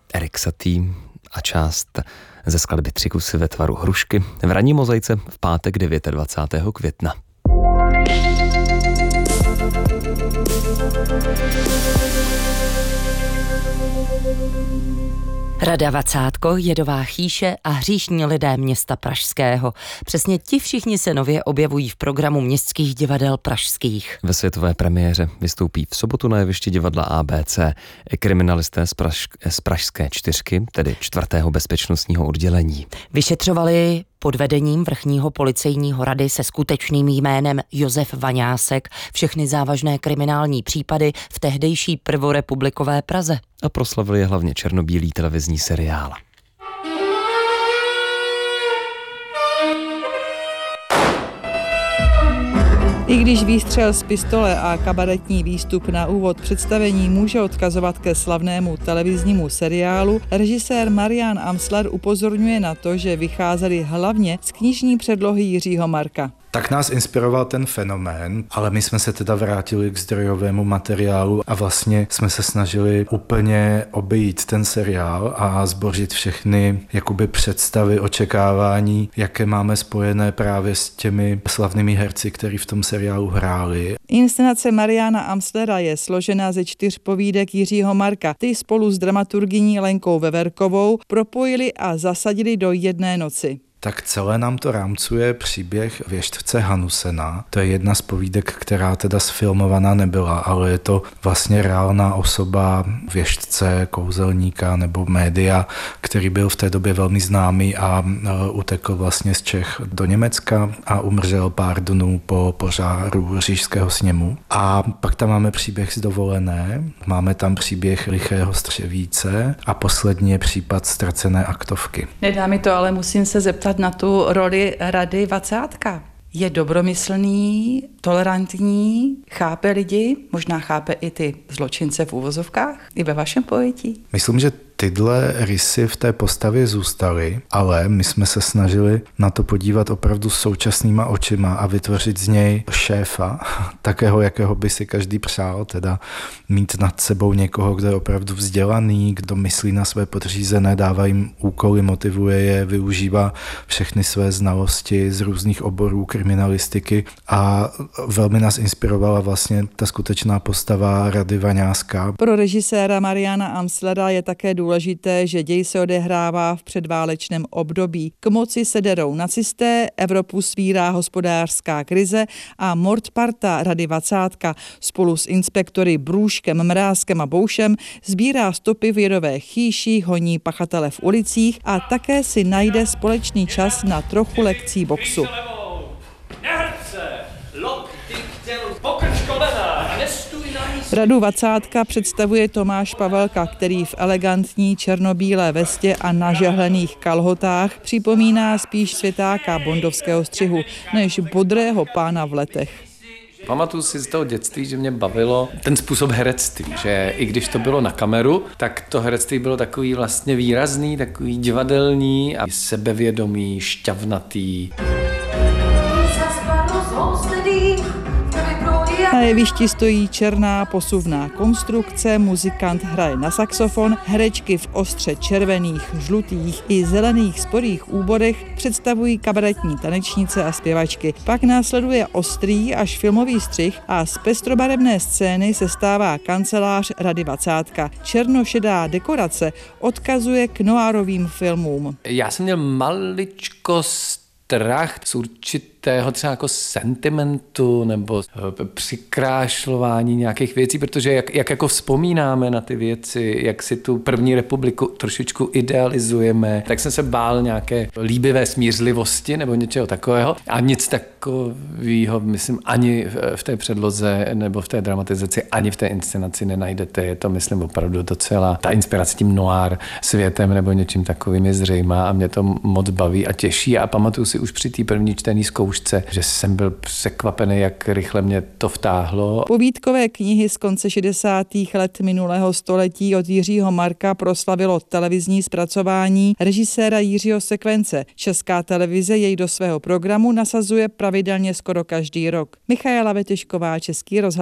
Erik Satie a část ze skladby 3 kusy ve tvaru hrušky v ranní mozaice v pátek 29. května. Rada Vacátko, Jedová chýše a hříšní lidé města pražského. Přesně ti všichni se nově objevují v programu městských divadel pražských. Ve světové premiéře vystoupí v sobotu na jevišti divadla ABC kriminalisté z Pražské 4, tedy 4. bezpečnostního oddělení. Vyšetřovali pod vedením vrchního policejního rady se skutečným jménem Josef Vaňásek všechny závažné kriminální případy v tehdejší prvorepublikové Praze. A proslavili je hlavně černobílý televizní seriál. I když výstřel z pistole a kabaretní výstup na úvod představení může odkazovat ke slavnému televiznímu seriálu, režisér Marián Amsler upozorňuje na to, že vycházeli hlavně z knižní předlohy Jiřího Marka. Tak nás inspiroval ten fenomén, ale my jsme se teda vrátili k zdrojovému materiálu a vlastně jsme se snažili úplně obejít ten seriál a zbořit všechny jakoby představy, očekávání, jaké máme spojené právě s těmi slavnými herci, kteří v tom seriálu hráli. Inscenace Mariána Amslera je složena ze 4 povídek Jiřího Marka. Ty spolu s dramaturgyní Lenkou Veverkovou propojili a zasadili do jedné noci. Tak celé nám to rámcuje příběh věštce Hanusena. To je jedna z povídek, která teda sfilmovaná nebyla, ale je to vlastně reálná osoba věštce, kouzelníka nebo média, který byl v té době velmi známý a utekl vlastně z Čech do Německa a umřel pár dnů po požáru Říšského sněmu. A pak tam máme příběh z dovolené, máme tam příběh Lichého Střevíce a poslední je případ Ztracené aktovky. Nedá mi to, ale musím se zeptat na tu roli Rady Vacátka. Je dobromyslný, tolerantní, chápe lidi, možná chápe i ty zločince v uvozovkách, i ve vašem pojetí? Myslím, že tyhle rysy v té postavě zůstaly, ale my jsme se snažili na to podívat opravdu současnýma očima a vytvořit z něj šéfa, takého, jakého by si každý přál, teda mít nad sebou někoho, kdo je opravdu vzdělaný, kdo myslí na své podřízené, dává jim úkoly, motivuje je, využívá všechny své znalosti z různých oborů kriminalistiky a velmi nás inspirovala vlastně ta skutečná postava Rady Vaňáska. Pro režiséra Mariána Amslera je také důležité, že děj se odehrává v předválečném období. K moci se derou nacisté, Evropu svírá hospodářská krize a mordparta Rady Vacátka spolu s inspektory Brůškem, Mrázkem a Boušem sbírá stopy v Jedové chýši, honí pachatele v ulicích a také si najde společný čas na trochu lekcí boxu. Radu Vacátka představuje Tomáš Pavelka, který v elegantní černobílé vestě a nažehlených kalhotách připomíná spíš světáka bondovského střihu, než bodrého pána v letech. Pamatuju si z toho dětství, že mě bavilo ten způsob herectví, že i když to bylo na kameru, tak to herectví bylo takový vlastně výrazný, takový divadelní a sebevědomý, šťavnatý. Na jevišti stojí černá posuvná konstrukce, muzikant hraje na saxofon, herečky v ostře červených, žlutých i zelených sporých úborech představují kabaretní tanečnice a zpěvačky. Pak následuje ostrý až filmový střih a z pestrobarevné scény se stává kancelář Rady Vacátka. Černošedá dekorace odkazuje k noárovým filmům. Já jsem měl maličko strach z určitého třeba jako sentimentu nebo přikrášlování nějakých věcí, protože jak jako vzpomínáme na ty věci, jak si tu první republiku trošičku idealizujeme, tak jsem se bál nějaké líbivé smířlivosti nebo něčeho takového a nic takového, myslím, ani v té předloze nebo v té dramatizaci, ani v té inscenaci nenajdete. Je to, myslím, opravdu docela ta inspirace tím noir světem nebo něčím takovým je zřejmá a mě to moc baví a těší a pamatuju si už při té první čtené zkoušce, že jsem byl překvapený, jak rychle mě to vtáhlo. Povídkové knihy z konce 60. let minulého století od Jiřího Marka proslavilo televizní zpracování režiséra Jiřího Sekvence. Česká televize jej do svého programu nasazuje pravidelně skoro každý rok. Michaela Vetešková, Český rozhlas.